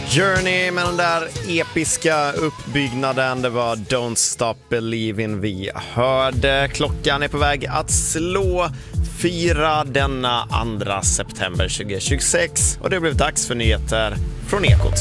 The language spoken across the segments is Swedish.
Journey med den där episka uppbyggnaden. Det var Don't Stop Believin' vi hörde. Klockan är på väg att slå 4 denna 2 september 2026 och det blev dags för nyheter från Ekot.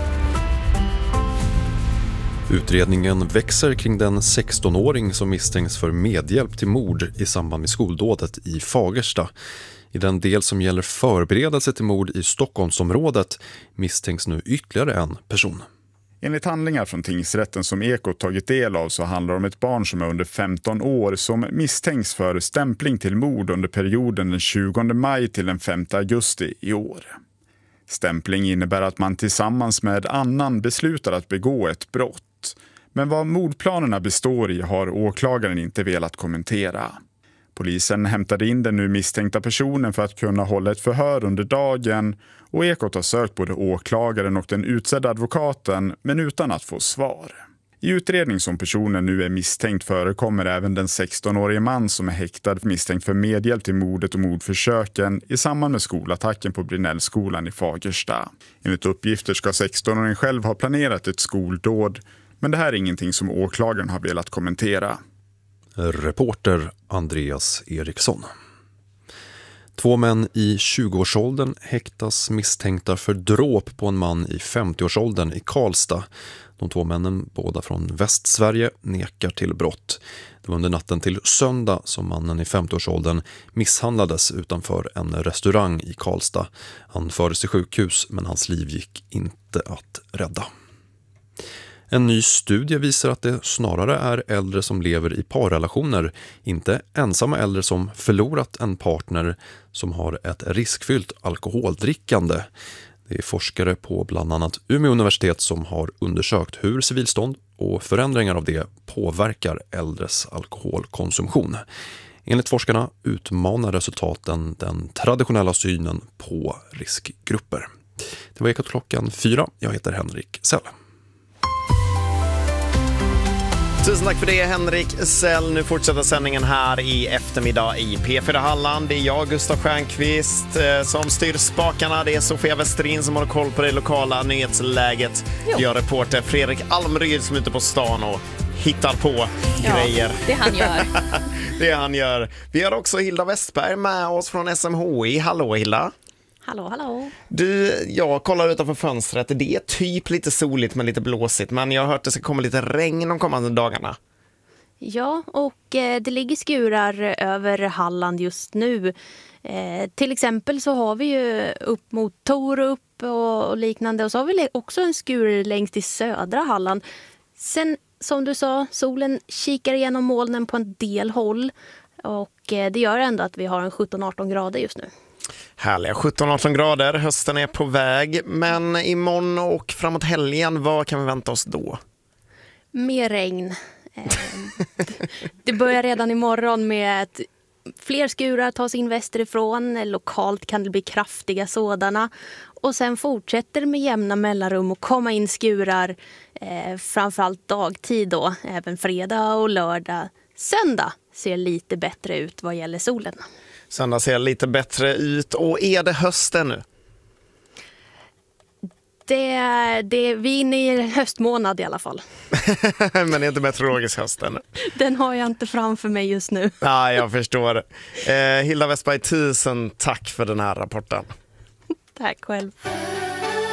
Utredningen växer kring den 16-åring som misstänks för medhjälp till mord i samband med skoldådet i Fagersta. I den del som gäller förberedelse till mord i Stockholmsområdet misstänks nu ytterligare en person. Enligt handlingar från tingsrätten som Ekot tagit del av så handlar det om ett barn som är under 15 år som misstänks för stämpling till mord under perioden den 20 maj till den 5 augusti i år. Stämpling innebär att man tillsammans med annan beslutar att begå ett brott. Men vad mordplanerna består i har åklagaren inte velat kommentera. Polisen hämtade in den nu misstänkta personen för att kunna hålla ett förhör under dagen och Ekot har sökt både åklagaren och den utsedda advokaten men utan att få svar. I utredning som personen nu är misstänkt förekommer även den 16-årige man som är häktad misstänkt för medhjälp till mordet och mordförsöken i samband med skolattacken på Brinellskolan i Fagersta. Enligt uppgifter ska 16-åringen själv ha planerat ett skoldåd, men det här är ingenting som åklagaren har velat kommentera. Reporter Andreas Eriksson. 2 män i 20-årsåldern häktas misstänkta för dråp på en man i 50-årsåldern i Karlstad. De 2 männen, båda från Västsverige, nekar till brott. Det var under natten till söndag som mannen i 50-årsåldern misshandlades utanför en restaurang i Karlstad. Han fördes till sjukhus men hans liv gick inte att rädda. En ny studie visar att det snarare är äldre som lever i parrelationer, inte ensamma äldre som förlorat en partner som har ett riskfyllt alkoholdrickande. Det är forskare på bland annat Umeå universitet som har undersökt hur civilstånd och förändringar av det påverkar äldres alkoholkonsumtion. Enligt forskarna utmanar resultaten den traditionella synen på riskgrupper. Det var Ekot klockan 4. Jag heter Henrik Sell. Tusen tack för det, Henrik Sell. Nu fortsätter sändningen här i eftermiddag i P4 Halland. Det är jag, Gustav Stjernqvist, som styr spakarna. Det är Sofia Westerin som har koll på det lokala nyhetsläget. Jag reporter Fredrik Almryd som är ute på stan och hittar på grejer. Det han gör. Det han gör. Vi har också Hilda Westberg med oss från SMHI. Hallå Hilda. Hallå, hallå. Du, jag kollar utanför fönstret. Det är typ lite soligt men lite blåsigt. Men jag har hört att det ska komma lite regn de kommande dagarna. Ja, och det ligger skurar över Halland just nu. Till exempel så har vi ju upp mot Torup och liknande. Och så har vi också en skur längst i södra Halland. Sen, som du sa, solen kikar igenom molnen på en del håll. Och det gör ändå att vi har en 17-18 grader just nu. Härliga 17-18 grader, hösten är på väg. Men imorgon och framåt helgen, vad kan vi vänta oss då? Mer regn. Det börjar redan imorgon med att fler skurar tas in västerifrån. Lokalt kan det bli kraftiga sådana. Och sen fortsätter med jämna mellanrum och komma in skurar. Framförallt dagtid då, även fredag och lördag. Söndag ser lite bättre ut vad gäller solen. Söndag ser lite bättre ut. Och är det hösten nu? Vi är inne i höstmånad i alla fall. Men det är inte meteorologisk hösten. Den har jag inte framför mig just nu. Ja, jag förstår. Hilda Westberg, tusen tack för den här rapporten. Tack själv.